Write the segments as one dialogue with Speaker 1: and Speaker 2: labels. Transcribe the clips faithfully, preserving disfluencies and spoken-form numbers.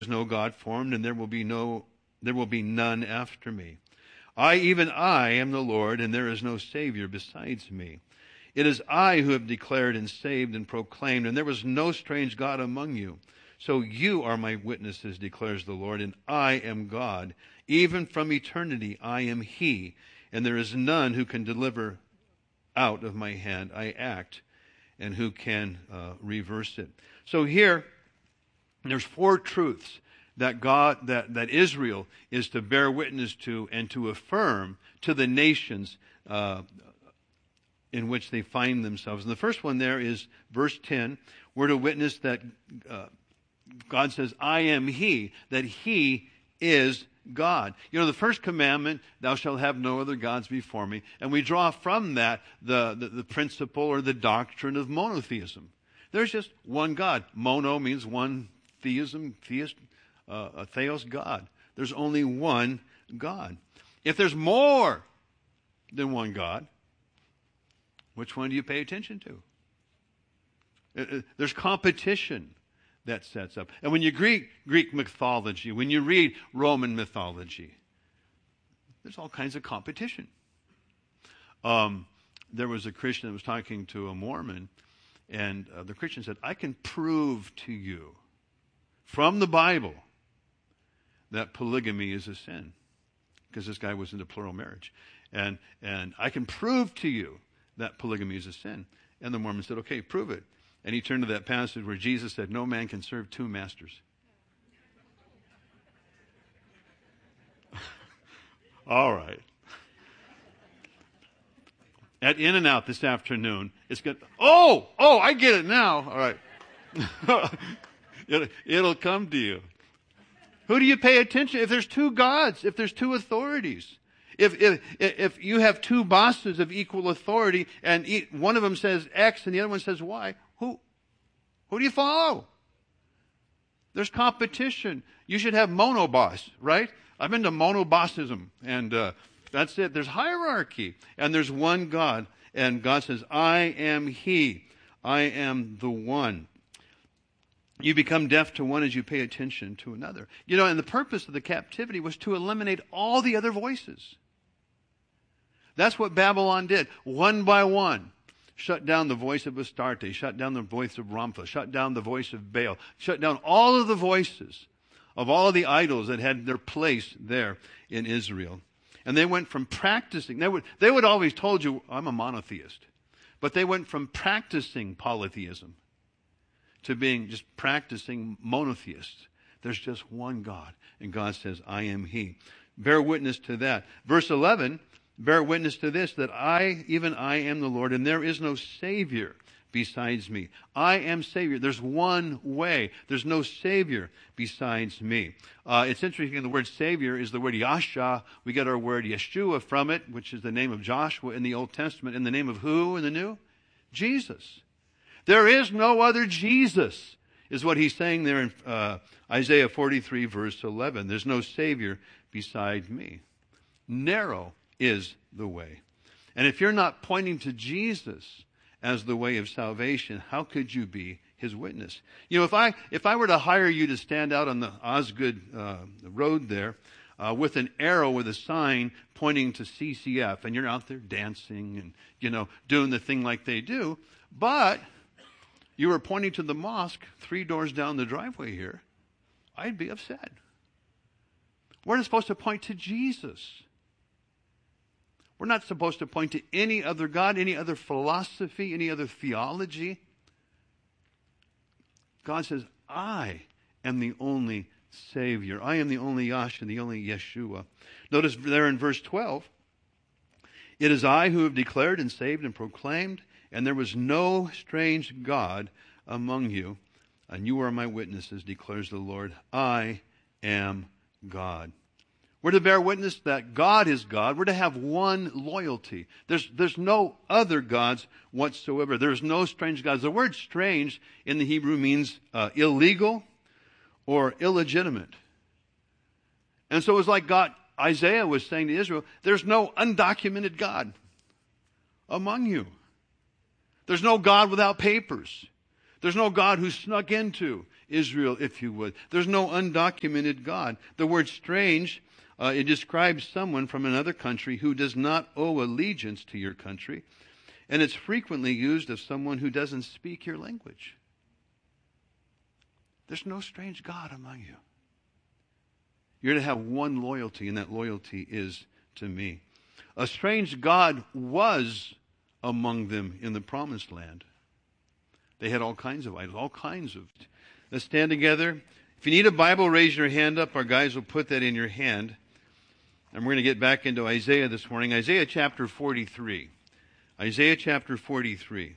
Speaker 1: no God formed, and there will be no there will be none after me. I, even I, am the Lord, and there is no Savior besides me. It is I who have declared and saved and proclaimed, and there was no strange God among you. So you are my witnesses, declares the Lord, and I am God. Even from eternity I am He, and there is none who can deliver out of my hand. I act, and who can uh, reverse it? So here, there's four truths that God, that, that Israel is to bear witness to and to affirm to the nations uh, in which they find themselves. And the first one there is verse ten. We're to witness that uh, God says, I am He, that He is God. You know, the first commandment, thou shalt have no other gods before me. And we draw from that the, the, the principle or the doctrine of monotheism. There's just one God. Mono means one, theism, theist, uh, a theos, God. There's only one God. If there's more than one God, which one do you pay attention to? Uh, uh, there's competition that sets up. And when you read Greek mythology, when you read Roman mythology, there's all kinds of competition. Um, there was a Christian that was talking to a Mormon, and uh, the Christian said, I can prove to you from the Bible that polygamy is a sin. Because this guy was into plural marriage. And, and I can prove to you that polygamy is a sin. And the Mormon said, okay, prove it. And he turned to that passage where Jesus said, no man can serve two masters. All right. At In-N-Out this afternoon, it's good. Oh, oh, I get it now. All right. it'll, it'll come to you. Who do you pay attention? If there's two gods, if there's two authorities, if if if you have two bosses of equal authority, and one of them says X and the other one says Y, who who do you follow? There's competition. You should have monoboss, right? I'm into monobossism, and uh, that's it. There's hierarchy, and there's one God, and God says, I am He. I am the one. You become deaf to one as you pay attention to another. You know, and the purpose of the captivity was to eliminate all the other voices. That's what Babylon did, one by one. Shut down the voice of Astarte, shut down the voice of Ramphah, shut down the voice of Baal, shut down all of the voices of all of the idols that had their place there in Israel. And they went from practicing, they would, they would always told you, I'm a monotheist. But they went from practicing polytheism to being just practicing monotheists. There's just one God. And God says, I am He. Bear witness to that. Verse eleven, bear witness to this, that I, even I am the Lord, and there is no Savior besides me. I am Savior. There's one way. There's no Savior besides me. Uh, it's interesting, the word Savior is the word Yasha. We get our word Yeshua from it, which is the name of Joshua in the Old Testament. In the name of who in the New? Jesus. There is no other Jesus, is what he's saying there in uh, Isaiah forty-three, verse eleven. There's no Savior beside me. Narrow is the way. And if you're not pointing to Jesus as the way of salvation, how could you be His witness? You know, if I if I were to hire you to stand out on the Osgood uh, road there uh, with an arrow with a sign pointing to C C F, and you're out there dancing and, you know, doing the thing like they do, but you were pointing to the mosque three doors down the driveway here, I'd be upset. We're not supposed to point to Jesus. We're not supposed to point to any other God, any other philosophy, any other theology. God says, I am the only Savior. I am the only Yahshua, the only Yeshua. Notice there in verse twelve, it is I who have declared and saved and proclaimed, and there was no strange God among you, and you are my witnesses, declares the Lord. I am God. We're to bear witness that God is God. We're to have one loyalty. There's, there's no other gods whatsoever. There's no strange gods. The word strange in the Hebrew means uh, illegal or illegitimate. And so it was like God, Isaiah was saying to Israel, there's no undocumented God among you. There's no God without papers. There's no God who snuck into Israel, if you would. There's no undocumented God. The word strange, uh, it describes someone from another country who does not owe allegiance to your country. And it's frequently used of someone who doesn't speak your language. There's no strange God among you. You're to have one loyalty, and that loyalty is to me. A strange God was among them in the promised land. They had all kinds of idols, all kinds of. Let's stand together. If you need a Bible, raise your hand up. Our guys will put that in your hand. And we're going to get back into Isaiah this morning. Isaiah chapter forty-three. Isaiah chapter forty-three.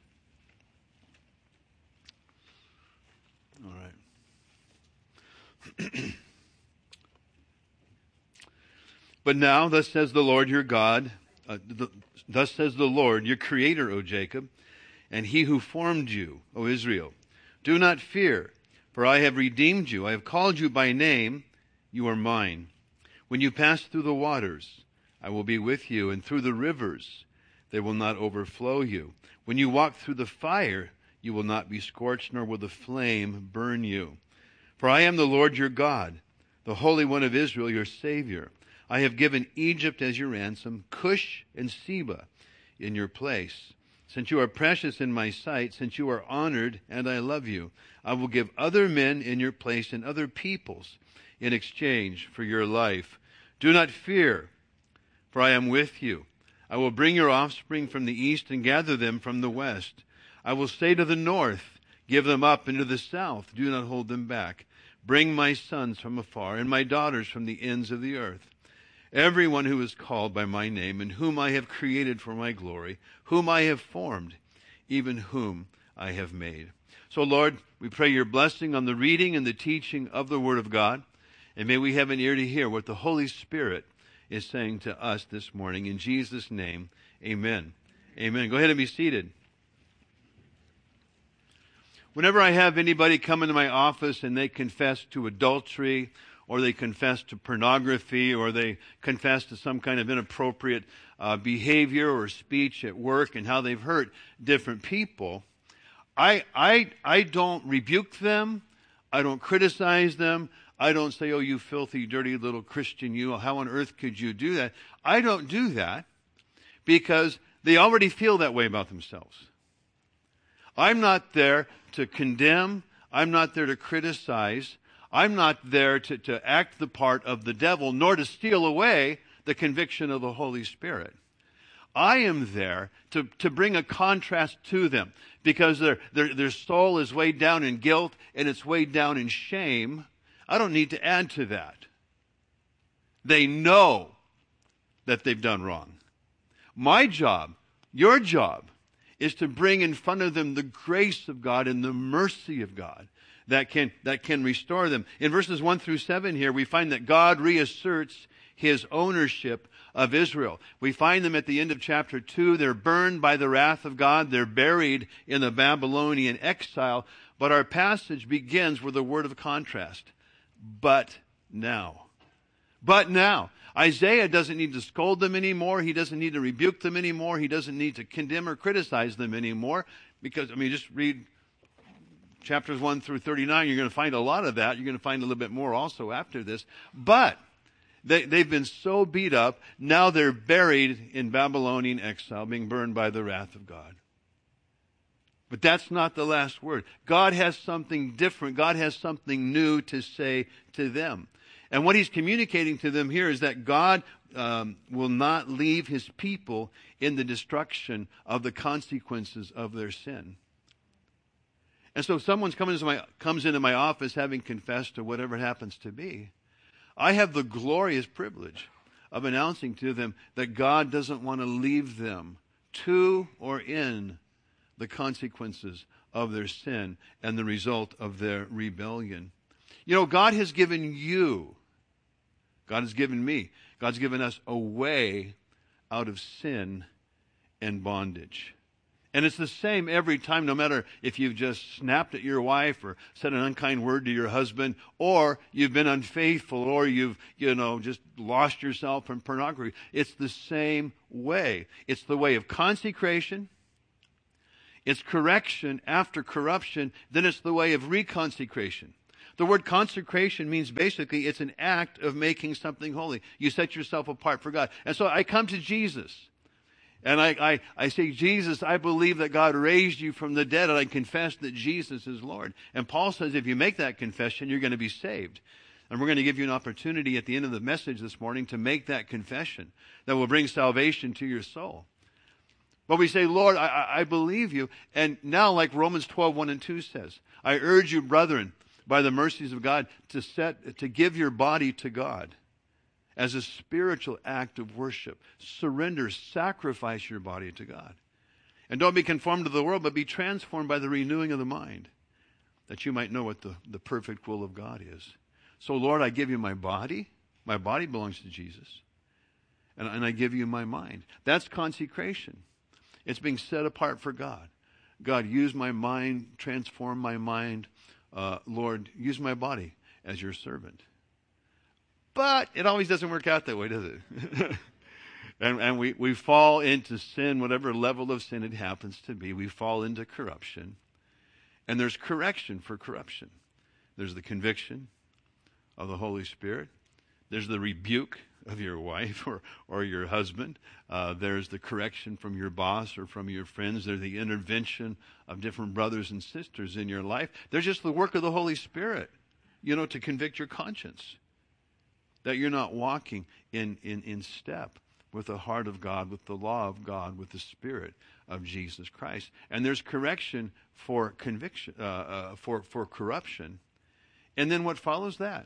Speaker 1: All right. But now, thus says the Lord your God, uh, the, thus says the Lord, your creator, O Jacob, and he who formed you, O Israel. Do not fear, for I have redeemed you. I have called you by name. You are mine. When you pass through the waters, I will be with you, and through the rivers, they will not overflow you. When you walk through the fire, you will not be scorched, nor will the flame burn you. For I am the Lord your God, the Holy One of Israel, your Savior. I have given Egypt as your ransom, Cush and Seba in your place. Since you are precious in my sight, since you are honored and I love you, I will give other men in your place and other peoples in exchange for your life. Do not fear, for I am with you. I will bring your offspring from the east and gather them from the west. I will say to the north, give them up, and to the south, do not hold them back. Bring my sons from afar and my daughters from the ends of the earth. Everyone who is called by my name and whom I have created for my glory, whom I have formed, even whom I have made. So, Lord, we pray your blessing on the reading and the teaching of the Word of God, and may we have an ear to hear what the Holy Spirit is saying to us this morning. In Jesus' name, amen. Amen. Go ahead and be seated. Whenever I have anybody come into my office and they confess to adultery, or they confess to pornography, or they confess to some kind of inappropriate uh, behavior or speech at work and how they've hurt different people, I, I, I don't rebuke them. I don't criticize them. I don't say, oh, you filthy, dirty little Christian, you, how on earth could you do that? I don't do that because they already feel that way about themselves. I'm not there to condemn. I'm not there to criticize. I'm not there to, to act the part of the devil, nor to steal away the conviction of the Holy Spirit. I am there to, to bring a contrast to them because their, their, their soul is weighed down in guilt and it's weighed down in shame. I don't need to add to that. They know that they've done wrong. My job, your job, is to bring in front of them the grace of God and the mercy of God that can, that can restore them. In verses one through seven here, we find that God reasserts his ownership of Israel. We find them at the end of chapter two. They're burned by the wrath of God. They're buried in the Babylonian exile. But our passage begins with a word of contrast. But now. But now. Isaiah doesn't need to scold them anymore. He doesn't need to rebuke them anymore. He doesn't need to condemn or criticize them anymore. Because, I mean, just read chapters one through thirty-nine. You're going to find a lot of that. You're going to find a little bit more also after this. But they, they've been so beat up. Now they're buried in Babylonian exile, being burned by the wrath of God. But that's not the last word. God has something different. God has something new to say to them. And what he's communicating to them here is that God um, will not leave his people in the destruction of the consequences of their sin. And so if someone comes into my, comes into my office having confessed to whatever it happens to be, I have the glorious privilege of announcing to them that God doesn't want to leave them to or in the consequences of their sin and the result of their rebellion. You know, God has given you, God has given me, God's given us a way out of sin and bondage. And it's the same every time, no matter if you've just snapped at your wife or said an unkind word to your husband, or you've been unfaithful, or you've, you know, just lost yourself from pornography. It's the same way. It's the way of consecration. It's correction after corruption. Then it's the way of reconsecration. The word consecration means basically it's an act of making something holy. You set yourself apart for God. And so I come to Jesus. And I, I, I say, Jesus, I believe that God raised you from the dead, and I confess that Jesus is Lord. And Paul says if you make that confession, you're going to be saved. And we're going to give you an opportunity at the end of the message this morning to make that confession that will bring salvation to your soul. But we say, Lord, I, I believe you. And now, like Romans twelve, one and two says, I urge you, brethren, by the mercies of God, to set, to give your body to God as a spiritual act of worship. Surrender, sacrifice your body to God. And don't be conformed to the world, but be transformed by the renewing of the mind, that you might know what the, the perfect will of God is. So, Lord, I give you my body. My body belongs to Jesus. And, and I give you my mind. That's consecration. It's being set apart for God. God, use my mind, transform my mind. Uh, Lord, use my body as your servant. But it always doesn't work out that way, does it? and and we, we fall into sin, whatever level of sin it happens to be. We fall into corruption. And there's correction for corruption. There's the conviction of the Holy Spirit. There's the rebuke of your wife or, or your husband. Uh, there's the correction from your boss or from your friends. There's the intervention of different brothers and sisters in your life. There's just the work of the Holy Spirit, you know, to convict your conscience that you're not walking in, in, in step with the heart of God, with the law of God, with the Spirit of Jesus Christ. And there's correction for conviction, uh, uh, for, for corruption. And then what follows that?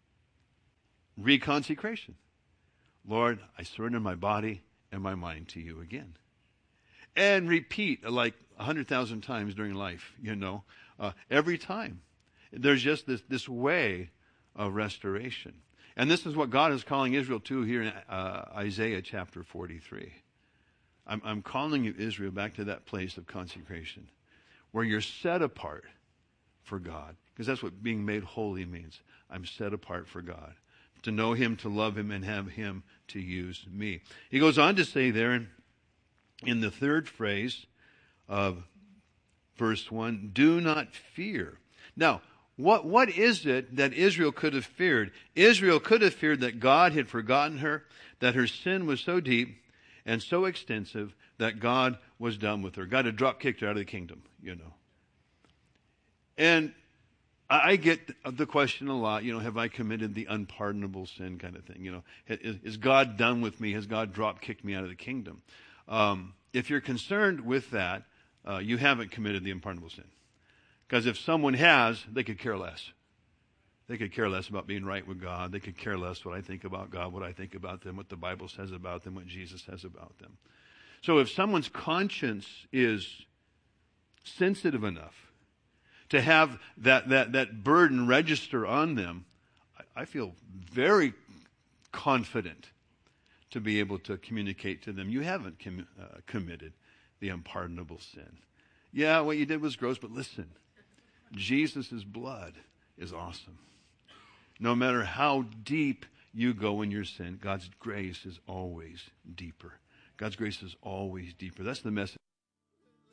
Speaker 1: Reconsecration. Lord, I surrender my body and my mind to you again. And repeat like a hundred thousand times during life, you know, uh, every time. There's just this, this way of restoration. And this is what God is calling Israel to here in uh, Isaiah chapter forty-three. I'm, I'm calling you, Israel, back to that place of consecration where you're set apart for God. Because that's what being made holy means. I'm set apart for God. To know him, to love him, and have him to use me. He goes on to say there in, in the third phrase of verse one, do not fear. Now, what, what is it that Israel could have feared? Israel could have feared that God had forgotten her, that her sin was so deep and so extensive that God was done with her. God had drop kicked her out of the kingdom, you know. And I get the question a lot, you know, have I committed the unpardonable sin kind of thing? You know, is, is God done with me? Has God drop kicked me out of the kingdom? Um, if you're concerned with that, uh, you haven't committed the unpardonable sin. Because if someone has, they could care less. They could care less about being right with God. They could care less what I think about God, what I think about them, what the Bible says about them, what Jesus says about them. So if someone's conscience is sensitive enough to have that, that, that burden register on them, I, I feel very confident to be able to communicate to them, you haven't com- uh, committed the unpardonable sin. Yeah, what you did was gross, but listen, Jesus' blood is awesome. No matter how deep you go in your sin, God's grace is always deeper. God's grace is always deeper. That's the message.